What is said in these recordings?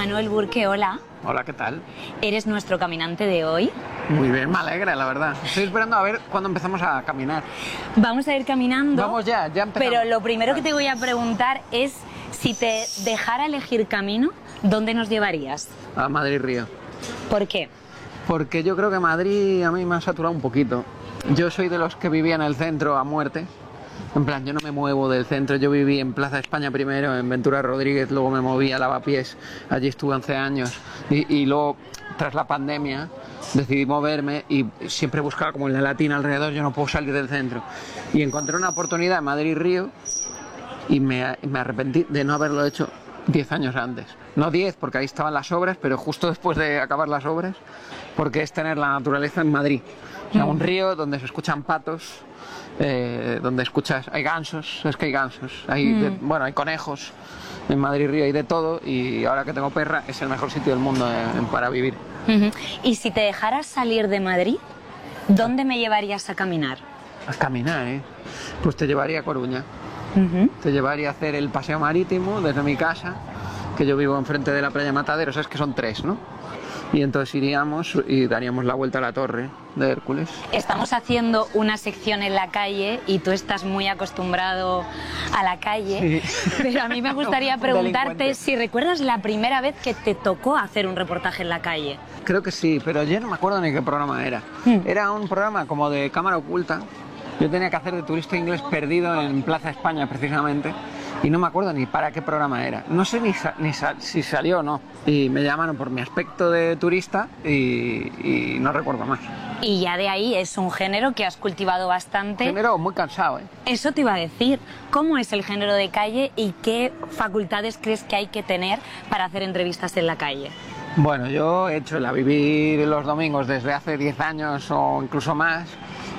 Manuel Burke, hola. Hola, ¿qué tal? ¿Eres nuestro caminante de hoy? Muy bien, me alegra, la verdad. Estoy esperando a ver cuándo empezamos a caminar. Vamos a ir caminando. Vamos ya empezamos. Pero lo primero que te voy a preguntar es, si te dejara elegir camino, ¿dónde nos llevarías? A Madrid-Río. ¿Por qué? Porque yo creo que Madrid a mí me ha saturado un poquito. Yo soy de los que vivía en el centro a muerte. En plan, yo no me muevo del centro. Yo viví en Plaza España primero, en Ventura Rodríguez, luego me moví a Lavapiés. Allí estuve 11 años. Y luego, tras la pandemia, decidí moverme y siempre buscaba como en la Latina alrededor. Yo no puedo salir del centro. Y encontré una oportunidad en Madrid-Río y me arrepentí de no haberlo hecho 10 años antes. No 10, porque ahí estaban las obras, pero justo después de acabar las obras, porque es tener la naturaleza en Madrid. O sea, un río donde se escuchan patos, donde escuchas, hay gansos, es que hay gansos, hay, bueno, hay conejos, en Madrid-Río hay de todo, y ahora que tengo perra es el mejor sitio del mundo para vivir. Y si te dejaras salir de Madrid, ¿dónde me llevarías a caminar? A caminar, pues te llevaría a Coruña. Te llevaría a hacer el paseo marítimo desde mi casa, que yo vivo enfrente de la playa Matadero, sabes que son 3, ¿no? Y entonces iríamos y daríamos la vuelta a la torre de Hércules. Estamos haciendo una sección en la calle y tú estás muy acostumbrado a la calle, sí. Pero a mí me gustaría preguntarte si recuerdas la primera vez que te tocó hacer un reportaje en la calle. Creo que sí, pero yo no me acuerdo ni qué programa era. Era un programa como de cámara oculta. Yo tenía que hacer de turista inglés perdido en Plaza España, precisamente, y no me acuerdo ni para qué programa era. No sé si salió o no. Y me llamaron por mi aspecto de turista y no recuerdo más. Y ya de ahí es un género que has cultivado bastante. Género muy cansado, ¿eh? Eso te iba a decir. ¿Cómo es el género de calle y qué facultades crees que hay que tener para hacer entrevistas en la calle? Bueno, yo he hecho el A Vivir los domingos desde hace 10 años o incluso más.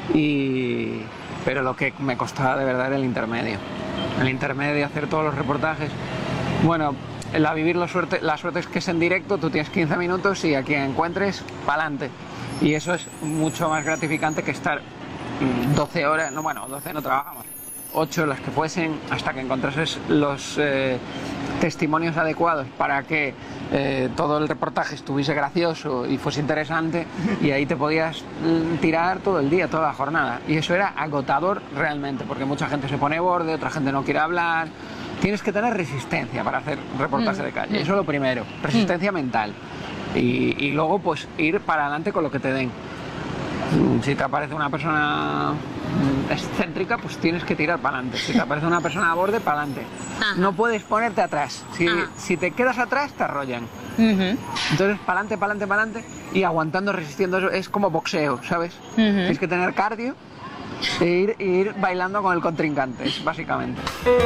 Pero lo que me costaba de verdad era el intermedio. El intermedio, hacer todos los reportajes. Bueno, el A Vivir la suerte es que es en directo, tú tienes 15 minutos y a quien encuentres, pa'lante. Y eso es mucho más gratificante que estar 12 horas, no, bueno, 12 no trabajamos, 8 las que fuesen, hasta que encontrases los testimonios adecuados para que todo el reportaje estuviese gracioso y fuese interesante, y ahí te podías tirar todo el día, toda la jornada. Y eso era agotador realmente, porque mucha gente se pone borde, otra gente no quiere hablar. Tienes que tener resistencia para hacer reportaje de calle, eso es lo primero, resistencia mental. Y luego pues ir para adelante con lo que te den. Si te aparece una persona excéntrica, pues tienes que tirar para adelante. Si te aparece una persona a borde, para adelante. No puedes ponerte atrás. Si te quedas atrás, te arrollan. Entonces, para adelante, para adelante, para adelante, y aguantando, resistiendo. Eso es como boxeo, ¿sabes? Tienes que tener cardio e ir bailando con el contrincante, básicamente.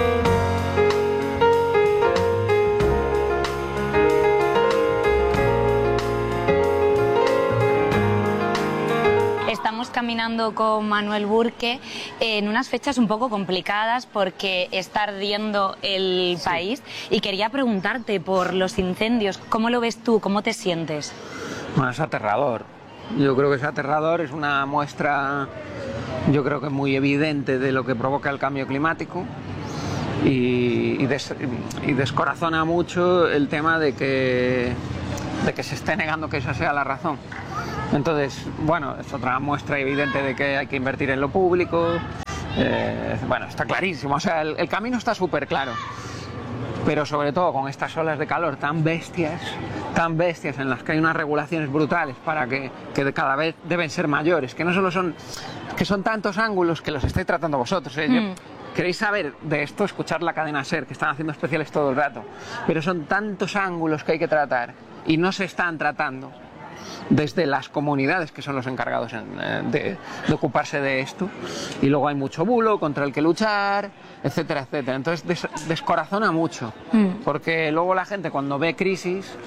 Estamos caminando con Manuel Burke en unas fechas un poco complicadas porque está ardiendo el país, y quería preguntarte por los incendios. ¿Cómo lo ves tú? ¿Cómo te sientes? Bueno, es aterrador. Yo creo que es aterrador, es una muestra, yo creo que muy evidente de lo que provoca el cambio climático, y descorazona mucho el tema de que se esté negando que esa sea la razón. Entonces, bueno, es otra muestra evidente de que hay que invertir en lo público. Bueno, está clarísimo, o sea, el camino está súper claro. Pero sobre todo con estas olas de calor tan bestias, en las que hay unas regulaciones brutales para que cada vez deben ser mayores, que no solo son, que son tantos ángulos que los estáis tratando vosotros. Queréis saber de esto, escuchar la cadena SER, que están haciendo especiales todo el rato. Pero son tantos ángulos que hay que tratar y no se están tratando desde las comunidades, que son los encargados de ocuparse de esto, y luego hay mucho bulo contra el que luchar, etcétera, etcétera. Entonces descorazona mucho, porque luego la gente, cuando ve crisis,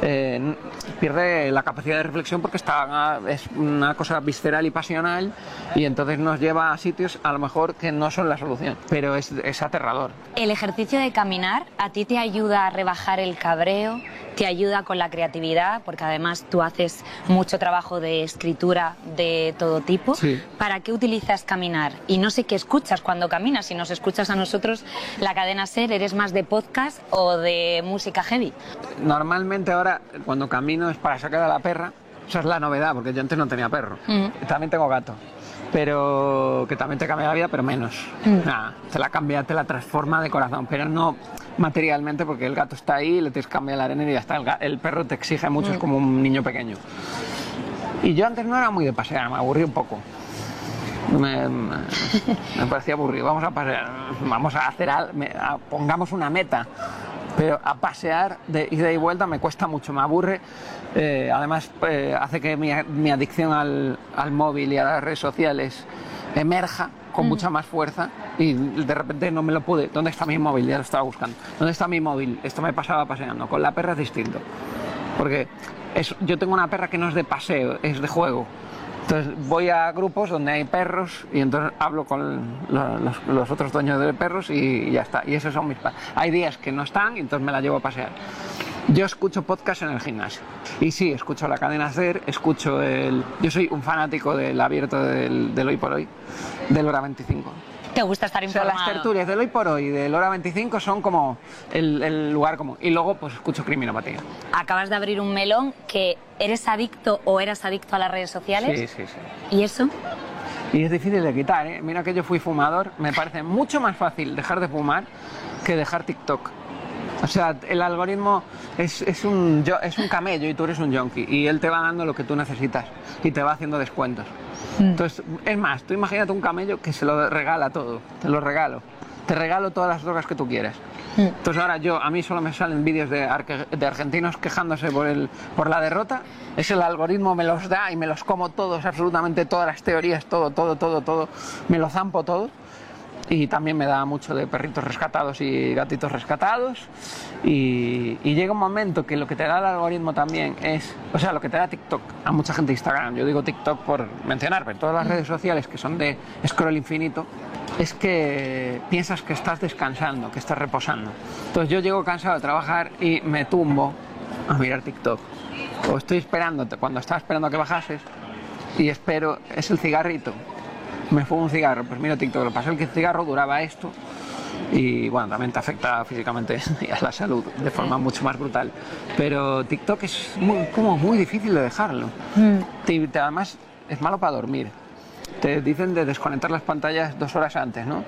pierde la capacidad de reflexión porque es una cosa visceral y pasional, y entonces nos lleva a sitios a lo mejor que no son la solución, pero es aterrador. ¿El ejercicio de caminar a ti te ayuda a rebajar el cabreo? ¿Te ayuda con la creatividad? Porque además tú haces mucho trabajo de escritura de todo tipo. Sí. ¿Para qué utilizas caminar? Y no sé qué escuchas cuando caminas. Si nos escuchas a nosotros, la cadena SER, ¿eres más de podcast o de música heavy? Normalmente ahora cuando camino es para sacar a la perra. Esa es la novedad, porque yo antes no tenía perro. También tengo gato, pero que también te cambia la vida, pero menos. Nada, te la cambia, te la transforma de corazón, pero no materialmente, porque el gato está ahí, le tienes que cambiar la arena y ya está. El perro te exige mucho, es como un niño pequeño. Y yo antes no era muy de pasear, me aburrí un poco. Me parecía aburrido. Vamos a pasear, vamos a hacer algo, pongamos una meta. Pero a pasear de ida y vuelta me cuesta mucho, me aburre. Además, hace que mi adicción al móvil y a las redes sociales emerja con mucha más fuerza, y de repente no me lo pude. ¿Dónde está mi móvil? Ya lo estaba buscando. ¿Dónde está mi móvil? Esto me pasaba paseando. Con la perra es distinto. Porque yo tengo una perra que no es de paseo, es de juego. Entonces voy a grupos donde hay perros y entonces hablo con los otros dueños de perros y ya está. Y esos son mis padres. Hay días que no están y entonces me la llevo a pasear. Yo escucho podcast en el gimnasio. Y sí, escucho la cadena SER, yo soy un fanático del abierto del Hoy por Hoy, del Hora 25. ¿Te gusta estar informado? O sea, las tertulias del Hoy por Hoy y del Hora 25 son como el lugar común. Y luego pues escucho Criminopatía. Acabas de abrir un melón. Que ¿eres adicto o eras adicto a las redes sociales? Sí. ¿Y eso? Y es difícil de quitar, ¿eh? Mira que yo fui fumador, me parece mucho más fácil dejar de fumar que dejar TikTok. O sea, el algoritmo es un camello y tú eres un yonki, y él te va dando lo que tú necesitas y te va haciendo descuentos. Entonces, es más, tú imagínate un camello que se lo regala todo, te lo regalo. Te regalo todas las drogas que tú quieras. Entonces ahora a mí solo me salen vídeos de argentinos quejándose por la derrota. Es el algoritmo, me los da y me los como todos, absolutamente todas las teorías, todo. Me lo zampo todo. Y también me da mucho de perritos rescatados y gatitos rescatados. Y llega un momento que lo que te da el algoritmo también lo que te da TikTok, a mucha gente Instagram, yo digo TikTok por mencionar, pero todas las redes sociales que son de scroll infinito, es que piensas que estás descansando, que estás reposando. Entonces yo llego cansado de trabajar y me tumbo a mirar TikTok. O estoy esperándote, cuando estaba esperando a que bajases, y espero, es el cigarrito. Me fumo un cigarro, pues miro TikTok. Lo que pasa es que el cigarro duraba esto y bueno, también te afecta físicamente y a la salud de forma mucho más brutal. Pero TikTok es muy difícil de dejarlo. Además es malo para dormir. Te dicen de desconectar las pantallas 2 horas antes, ¿no?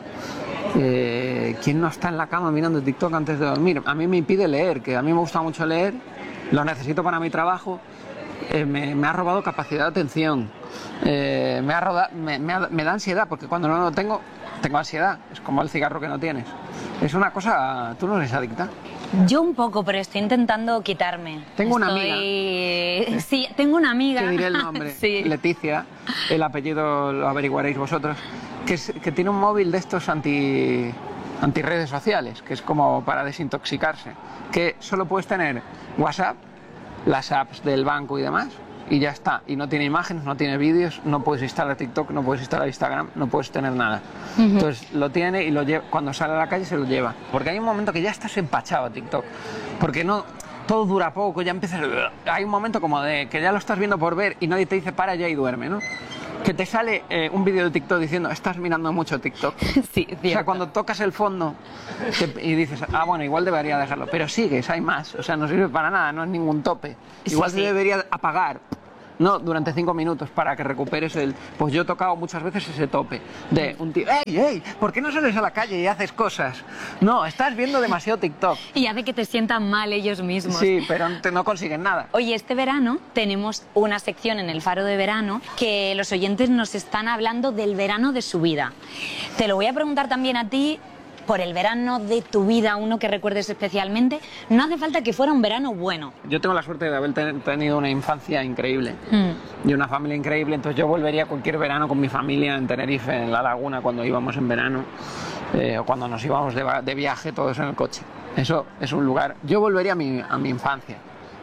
¿Quién no está en la cama mirando TikTok antes de dormir? A mí me impide leer, que a mí me gusta mucho leer, lo necesito para mi trabajo. Me ha robado capacidad de atención, me da ansiedad, porque cuando no lo tengo ansiedad, es como el cigarro que no tienes. Es una cosa, ¿tú no eres adicta? Yo un poco, pero estoy intentando quitarme. Tengo una amiga. Sí, tengo una amiga. Te diré el nombre, sí. Leticia, el apellido lo averiguaréis vosotros, que tiene un móvil de estos anti redes sociales, que es como para desintoxicarse, que solo puedes tener WhatsApp, las apps del banco y demás, y ya está. Y no tiene imágenes, no tiene vídeos, no puedes instalar TikTok, no puedes instalar Instagram, no puedes tener nada. Entonces lo tiene y lo lleva, cuando sale a la calle se lo lleva. Porque hay un momento que ya estás empachado a TikTok. Porque no, todo dura poco, ya empiezas... Hay un momento como de que ya lo estás viendo por ver y nadie te dice para ya y duerme, ¿no? Que te sale un vídeo de TikTok diciendo estás mirando mucho TikTok. Sí, cierto. O sea, cuando tocas el fondo y dices, bueno, igual debería dejarlo, pero sigues, hay más, o sea, no sirve para nada, no es ningún tope. Igual sí. Debería apagar, no, durante 5 minutos para que recuperes Pues yo he tocado muchas veces ese tope de un tío, ¡Ey! ¿Por qué no sales a la calle y haces cosas? No, estás viendo demasiado TikTok. Y hace que te sientan mal ellos mismos. Sí, pero no consiguen nada. Oye, este verano tenemos una sección en el Faro de Verano que los oyentes nos están hablando del verano de su vida. Te lo voy a preguntar también a ti. Por el verano de tu vida, uno que recuerdes especialmente, no hace falta que fuera un verano bueno. Yo tengo la suerte de haber tenido una infancia increíble y una familia increíble, entonces yo volvería cualquier verano con mi familia en Tenerife, en la laguna, cuando íbamos en verano, o cuando nos íbamos de viaje todos en el coche. Eso es un lugar... Yo volvería a mi infancia.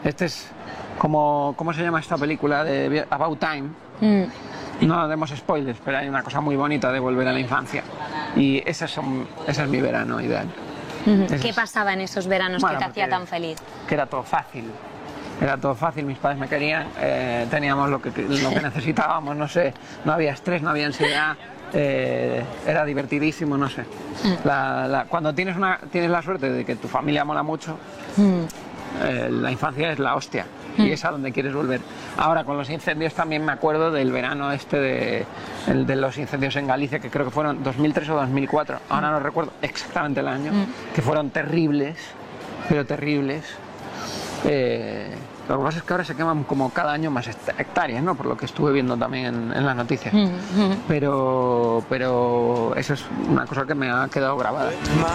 Este es como, ¿cómo se llama esta película de About Time? No demos spoilers, pero hay una cosa muy bonita de volver a la infancia. Y ese es mi verano ideal. ¿Qué pasaba en esos veranos que te hacía tan feliz? Que era todo fácil. Era todo fácil, mis padres me querían, teníamos lo que necesitábamos, no sé, no había estrés, no había ansiedad, era divertidísimo, no sé. Cuando tienes la suerte de que tu familia mola mucho, la infancia es la hostia y es a donde quieres volver. Ahora con los incendios también me acuerdo del verano de los incendios en Galicia, que creo que fueron 2003 o 2004, ahora no recuerdo exactamente el año, que fueron terribles, pero terribles. Lo que pasa es que ahora se queman como cada año más hectáreas, ¿no? Por lo que estuve viendo también en las noticias. Pero eso es una cosa que me ha quedado grabada.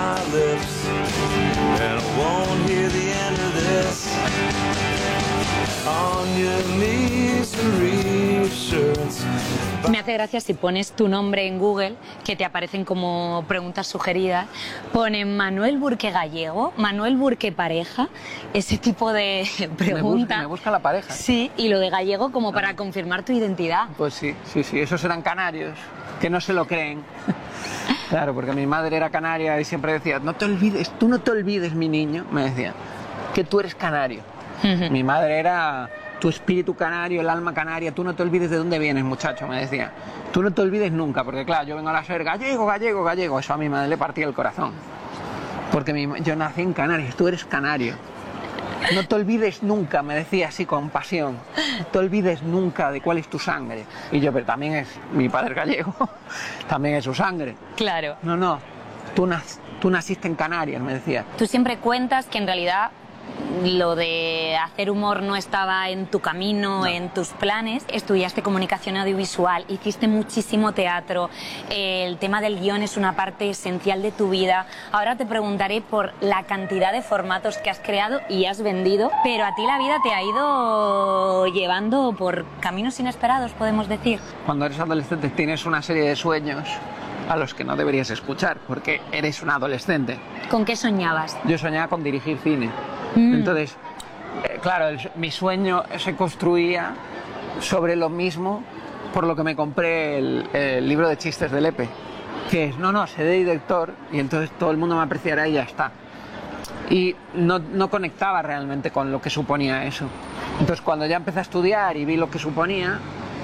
Me hace gracia si pones tu nombre en Google, que te aparecen como preguntas sugeridas, ponen Manuel Burque Gallego, Manuel Burque pareja, ese tipo de preguntas. Me busca la pareja. Sí, y lo de gallego como para confirmar tu identidad. Pues sí, esos eran canarios, que no se lo creen. Claro, porque mi madre era canaria y siempre decía, no te olvides, tú no te olvides, mi niño, me decía, que tú eres canario. Mi madre era tu espíritu canario, el alma canaria, tú no te olvides de dónde vienes, muchacho, me decía. Tú no te olvides nunca, porque claro, yo vengo a ser gallego, gallego, gallego, eso a mi madre le partía el corazón. Porque yo nací en Canarias, tú eres canario. No te olvides nunca, me decía así con pasión, no te olvides nunca de cuál es tu sangre. Y yo, pero también es mi padre gallego, también es su sangre. Claro. No, tú naciste en Canarias, me decía. Tú siempre cuentas que en realidad lo de hacer humor no estaba en tu camino, no. En tus planes. Estudiaste comunicación audiovisual, hiciste muchísimo teatro, el tema del guión es una parte esencial de tu vida. Ahora te preguntaré por la cantidad de formatos que has creado y has vendido, pero a ti la vida te ha ido llevando por caminos inesperados, podemos decir. Cuando eres adolescente tienes una serie de sueños a los que no deberías escuchar, porque eres un adolescente. ¿Con qué soñabas? Yo soñaba con dirigir cine. Entonces, claro, mi sueño se construía sobre lo mismo por lo que me compré el libro de chistes de Lepe, que es, seré director y entonces todo el mundo me apreciará y ya está. Y no conectaba realmente con lo que suponía eso. Entonces, cuando ya empecé a estudiar y vi lo que suponía,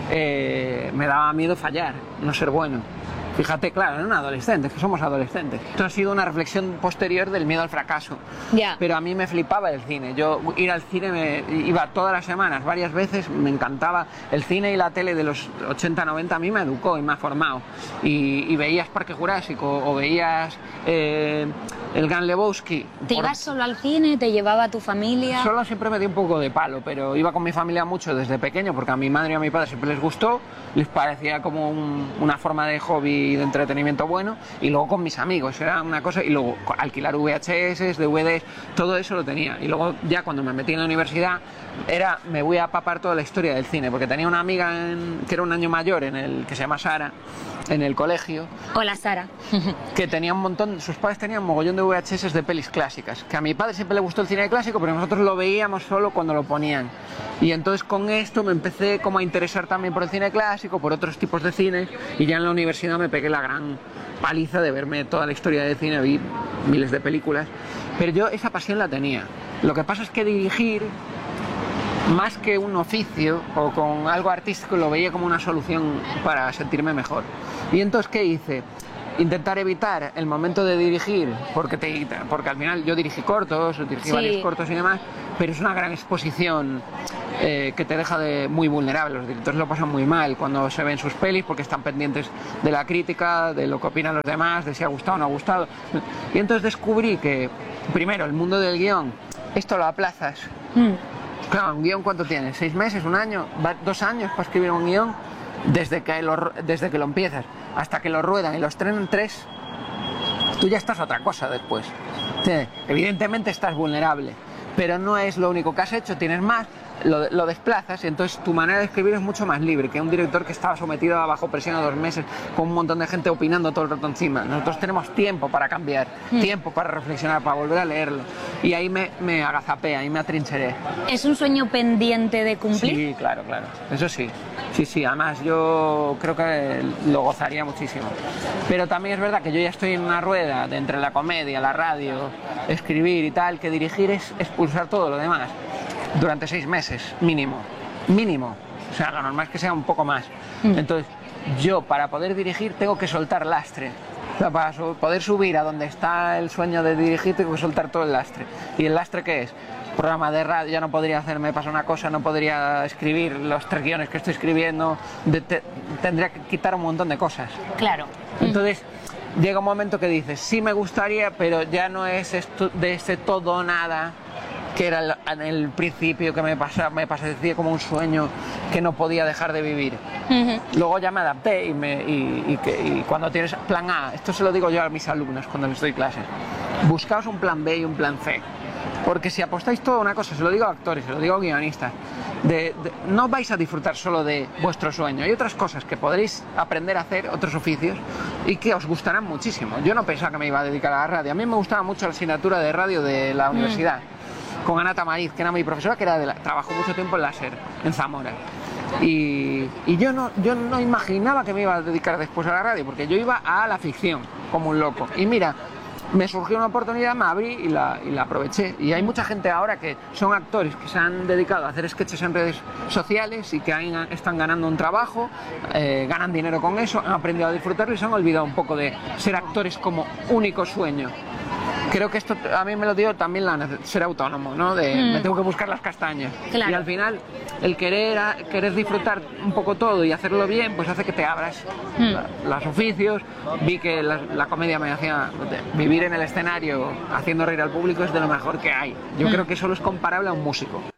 me daba miedo fallar, no ser bueno. Fíjate, claro, en un adolescente, que somos adolescentes. Esto ha sido una reflexión posterior del miedo al fracaso. Yeah. Pero a mí me flipaba el cine. Yo ir al cine iba todas las semanas, varias veces, me encantaba. El cine y la tele de los 80, 90 a mí me educó y me ha formado. Y veías Parque Jurásico o veías el Gran Lebowski. ¿Te ibas solo al cine? ¿Te llevaba a tu familia? Solo siempre me dio un poco de palo, pero iba con mi familia mucho desde pequeño, porque a mi madre y a mi padre siempre les gustó, les parecía como una forma de hobby y de entretenimiento bueno, y luego con mis amigos era una cosa, y luego alquilar VHS, DVDs, todo eso lo tenía. Y luego ya cuando me metí en la universidad me voy a papar toda la historia del cine, porque tenía una amiga que era un año mayor, que se llama Sara, en el colegio. Hola, Sara. Que tenía un montón, sus padres tenían un mogollón de VHS de pelis clásicas, que a mi padre siempre le gustó el cine clásico, pero nosotros lo veíamos solo cuando lo ponían. Y entonces con esto me empecé como a interesar también por el cine clásico, por otros tipos de cine, y ya en la universidad me pegué la gran paliza de verme toda la historia del cine, vi miles de películas, pero yo esa pasión la tenía. Lo que pasa es que dirigir, más que un oficio o con algo artístico, lo veía como una solución para sentirme mejor. Y entonces, ¿qué hice? Intentar evitar el momento de dirigir, porque al final yo dirigí cortos, dirigí varios cortos y demás, pero es una gran exposición que te deja muy vulnerable. Los directores lo pasan muy mal cuando se ven sus pelis, porque están pendientes de la crítica, de lo que opinan los demás, de si ha gustado o no ha gustado. Y entonces descubrí que, primero, el mundo del guión, esto lo aplazas. Claro, ¿un guión cuánto tienes? ¿6 meses? ¿1 año? ¿2 años para escribir un guión? Desde que lo empiezas hasta que lo ruedan y lo estrenan 3, tú ya estás otra cosa después. Evidentemente estás vulnerable, pero no es lo único que has hecho, tienes más. lo desplazas y entonces tu manera de escribir es mucho más libre que un director que estaba sometido a bajo presión a 2 meses con un montón de gente opinando todo el rato encima. Nosotros tenemos tiempo para cambiar, tiempo para reflexionar, para volver a leerlo. Y ahí me agazapé, ahí me atrincheré. ¿Es un sueño pendiente de cumplir? Sí, claro, claro. Eso sí. Sí, además yo creo que lo gozaría muchísimo. Pero también es verdad que yo ya estoy en una rueda de entre la comedia, la radio, escribir y tal, que dirigir es expulsar todo lo demás. Durante 6 meses, mínimo. O sea, lo normal es que sea un poco más. Entonces, yo para poder dirigir tengo que soltar lastre. O sea, para poder subir a donde está el sueño de dirigir tengo que soltar todo el lastre. ¿Y el lastre qué es? Programa de radio, ya no podría hacerme pasar una cosa, no podría escribir los 3 guiones que estoy escribiendo, tendría que quitar un montón de cosas. Claro. Entonces, llega un momento que dices, sí me gustaría, pero ya no es esto de ese todo o nada que era en el principio que me parecía como un sueño que no podía dejar de vivir. Luego ya me adapté y cuando tienes plan A, esto se lo digo yo a mis alumnos cuando les doy clases, buscaos un plan B y un plan C. Porque si apostáis todo a una cosa, se lo digo a actores, se lo digo a guionistas, no vais a disfrutar solo de vuestro sueño. Hay otras cosas que podréis aprender a hacer, otros oficios, y que os gustarán muchísimo. Yo no pensaba que me iba a dedicar a la radio. A mí me gustaba mucho la asignatura de radio de la universidad, con Ana Tamariz, que era mi profesora, que trabajó mucho tiempo en láser, en Zamora. Y yo no imaginaba que me iba a dedicar después a la radio, porque yo iba a la ficción, como un loco. Y mira, me surgió una oportunidad, me abrí y la aproveché. Y hay mucha gente ahora que son actores que se han dedicado a hacer sketches en redes sociales y que están ganando un trabajo, ganan dinero con eso, han aprendido a disfrutarlo y se han olvidado un poco de ser actores como único sueño. Creo que esto a mí me lo dio también ser autónomo, ¿no? Me tengo que buscar las castañas. Claro. Y al final, el querer disfrutar un poco todo y hacerlo bien, pues hace que te abras los oficios. Vi que la comedia me hacía vivir en el escenario haciendo reír al público, es de lo mejor que hay. Yo creo que solo es comparable a un músico.